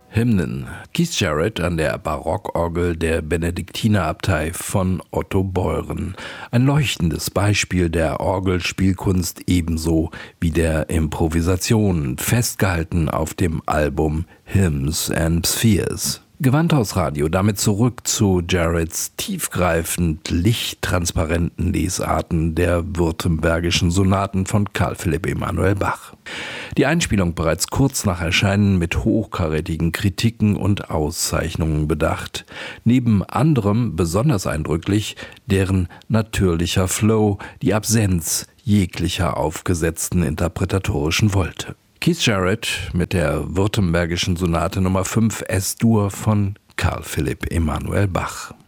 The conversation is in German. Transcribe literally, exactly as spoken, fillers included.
Hymnen. Keith Jarrett an der Barockorgel der Benediktinerabtei von Otto Beuren. Ein leuchtendes Beispiel der Orgelspielkunst ebenso wie der Improvisation, festgehalten auf dem Album Hymns and Spheres. Gewandhausradio damit zurück zu Jarretts tiefgreifend lichttransparenten Lesarten der württembergischen Sonaten von Carl Philipp Emanuel Bach. Die Einspielung bereits kurz nach Erscheinen mit hochkarätigen Kritiken und Auszeichnungen bedacht. Neben anderem besonders eindrücklich deren natürlicher Flow, die Absenz jeglicher aufgesetzten interpretatorischen Wolte. Keith Jarrett mit der württembergischen Sonate Nummer fünf S-Dur von Carl Philipp Emanuel Bach.